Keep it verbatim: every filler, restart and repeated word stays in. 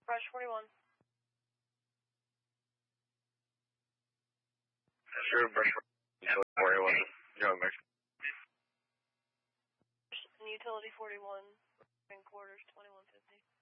Brush forty-one. Sure, Brush forty-one. Going back. Utility forty-one, quarters twenty-one fifty.